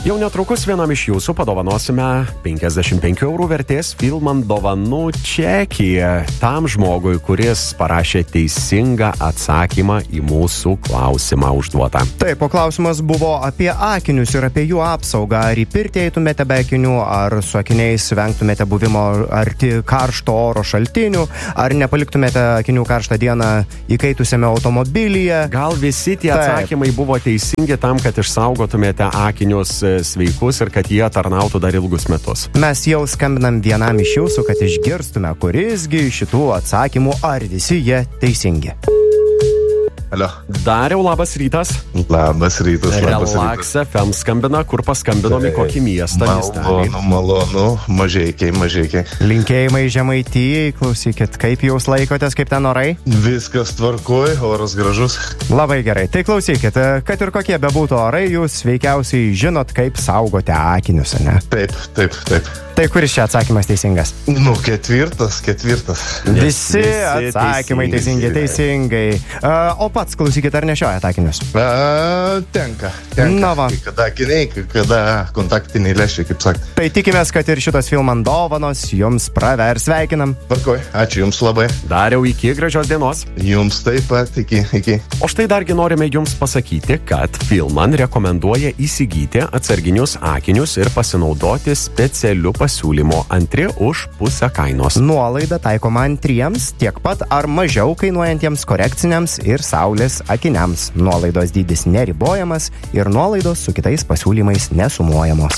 Jau netrukus vienam iš jūsų padovanosime 55 eurų vertės Filman dovanų čekį tam žmogui, kuris parašė teisingą atsakymą į mūsų klausimą užduotą. Taip, o klausimas buvo apie akinius ir apie jų apsaugą. Ar į pirtį eitumėte be akinių, ar su akiniais vengtumėte buvimo arti karšto oro šaltinių, ar nepaliktumėte akinių karštą dieną įkaitusiame automobilyje. Gal visi tie atsakymai buvo teisingi tam, kad išsaugotumėte akinius sveikus ir kad jie tarnautų dar ilgus metus. Mes jau skambinam vienam iš jūsų, kad išgirstume, kurisgi šitų atsakymų, ar visi jie teisingi. Alio. Dariau, labas rytas. Labas rytas. Relax FM skambina, kur paskambinome į kokį miestą. Malonu, mažeikiai. Linkėjimai Žemaitijai, klausykit, kaip jūs laikotės, kaip ten orai? Viskas tvarkoj, oras gražus. Labai gerai, tai klausykit, kad ir kokie bebūtų orai, jūs veikiausiai žinot, kaip saugote akinius, ne? Taip. Tai kuris čia atsakymas teisingas? Ketvirtas. Visi atsakymai teisingai. O pats, klausykit, ar nešiojate akinius? Tenka. Na va. Kai kada akiniai, kai kada kontaktiniai lęšiai, kaip sakė. Tai tikimės, kad ir šitos Filman dovanos jums pravers. Sveikinam. Tvarkoj, ačiū jums labai. Dariau, iki gražios dienos. Jums taip pat, iki. O štai dargi norime jums pasakyti, kad Filman rekomenduoja įsigyti atsarginius akinius ir pasinaudoti specialiu pasiūlymo antri už pusę kainos. Nuolaida taikoma antriems, tiek pat ar mažiau kainuojantiems korekciniams ir saulės akiniams. Nuolaidos dydis neribojamas ir nuolaidos su kitais pasiūlymais nesumuojamos.